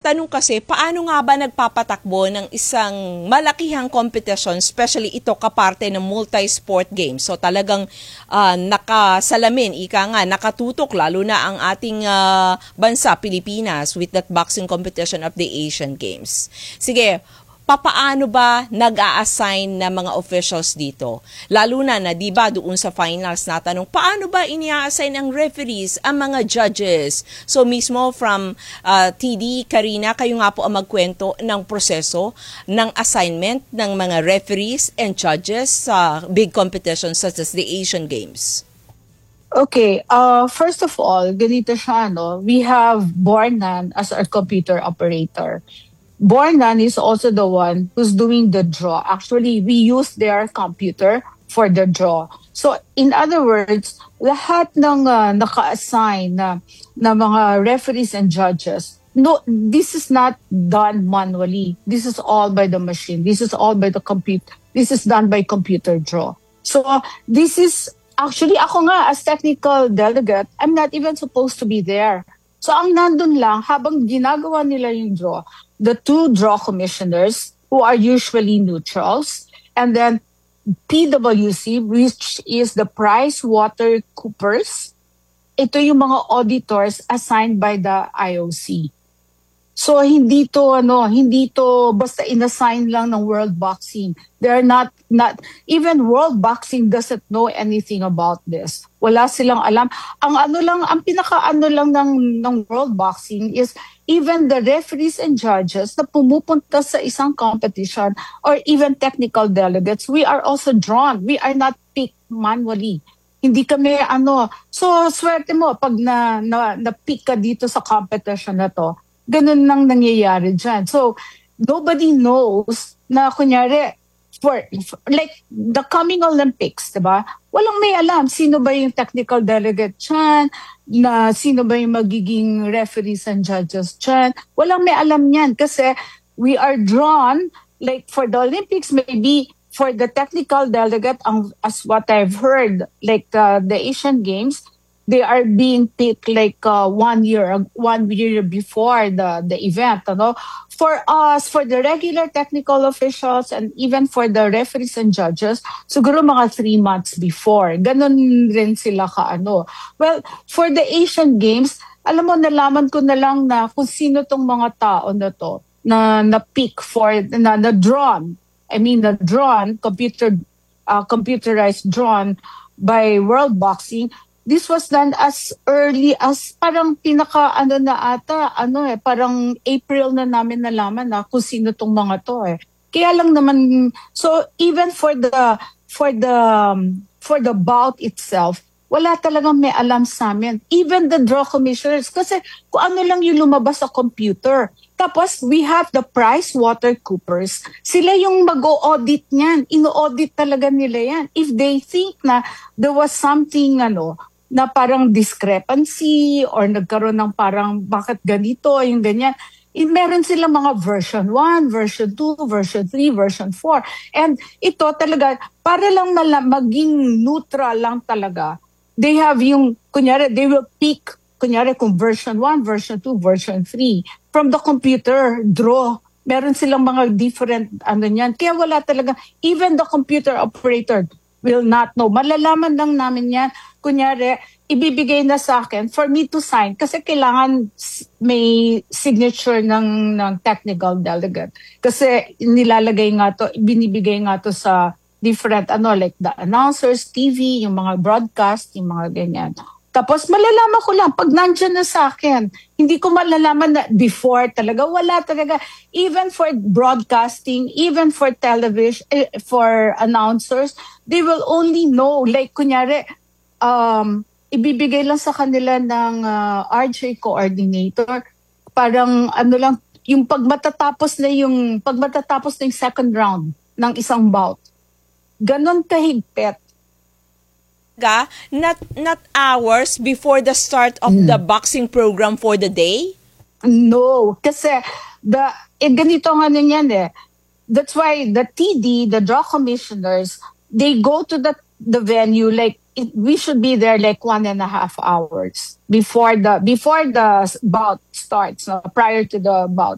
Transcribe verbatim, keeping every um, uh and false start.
tanong kasi, paano nga ba nagpapatakbo ng isang malakihang competition, especially ito kaparte ng multi-sport games? So talagang uh, nakasalamin, ika nga, nakatutok lalo na ang ating uh, bansa, Pilipinas, with that boxing competition of the Asian Games. Sige, papaano ba nag-a-assign na mga officials dito? Lalo na na, di ba, doon sa finals natanong, paano ba ini-assign ang referees, ang mga judges? So mismo from uh, T D, Karina, kayo nga po ang magkwento ng proseso ng assignment ng mga referees and judges sa big competitions such as the Asian Games. Okay, uh, first of all, ganito siya, no? We have Bornan as our computer operator. Bornan is also the one who's doing the draw. Actually, we use their computer for the draw. So, in other words, lahat ng uh, naka-assign na, na mga referees and judges, no, this is not done manually. This is all by the machine. This is all by the computer. This is done by computer draw. So, this is, actually, ako nga, as technical delegate, I'm not even supposed to be there. So, ang nandun lang, habang ginagawa nila yung draw, the two draw commissioners, who are usually neutrals, and then P W C, which is the PricewaterhouseCoopers. Ito yung mga auditors assigned by the I O C. So hindi to ano, hindi to basta inassign lang ng World Boxing. They're not not even World Boxing doesn't know anything about this. Wala silang alam. Ang ano lang, ang pinaka-ano lang ng ng World Boxing is even the referees and judges na pumupunta sa isang competition or even technical delegates, we are also drawn. We are not picked manually. Hindi kami ano. So swerte mo pag na na, na pick ka dito sa competition na to. Ganun lang nangyayari dyan. So, nobody knows na kunyari, for, for like the coming Olympics, diba? Walang may alam sino ba yung technical delegate dyan, na sino ba yung magiging referees and judges dyan. Walang may alam yan kasi we are drawn, like for the Olympics, maybe for the technical delegate, um, as what I've heard, like uh, the Asian Games, they are being picked like uh, one year, one year before the, the event. Ano? For us, for the regular technical officials and even for the referees and judges, siguro mga three months before. Ganon rin sila kaano. Well, for the Asian Games, alam mo, nalaman ko na lang na kung sino tong mga tao na to, na na-pick for, na na-drawn. I mean, na-drawn, computer, uh, computerized drawn by World Boxing. This was done as early as parang pinaka ano na ata, ano eh, parang April na namin nalaman na kung sino tong mga to eh. Kaya lang naman, so even for the for the um, for the bout itself, wala talagang may alam sa amin. Even the draw commissioners, kasi kung ano lang yung lumabas sa computer. Tapos we have the PricewaterhouseCoopers. Sila yung mag-o-audit niyan. Ino-audit talaga nila yan. If they think na there was something ano, na parang discrepancy or nagkaroon ng parang bakit ganito, yung ganyan. Eh, meron silang mga version one, version two, version three, version four. And ito talaga, para lang mala- maging neutral lang talaga, they have yung, kunyari, they will pick, kunyari kung version one, version two, version three, from the computer, draw. Meron silang mga different, ano yan. Kaya wala talaga, even the computer operator will not know. Malalaman lang namin yan. Kunyari, ibibigay na sa akin for me to sign kasi kailangan may signature ng, ng technical delegate. Kasi nilalagay nga to, binibigay nga to sa different, ano, like the announcers, T V, yung mga broadcast, yung mga ganyan. Tapos malalaman ko lang, pag nandyan na sa akin, hindi ko malalaman na before talaga, wala talaga. Even for broadcasting, even for television, eh, for announcers, they will only know, like kunyari, um, ibibigay lang sa kanila ng uh, R J coordinator, parang ano lang, yung pag matatapos na yung, pag matatapos na yung second round ng isang bout, ganon kahigpit. Not not hours before the start of mm. the boxing program for the day? No, kasi the eh, ganito nga niyan eh. That's why the T D, the draw commissioners, they go to the the venue like it, we should be there like one and a half hours before the before the bout starts, no, prior to the bout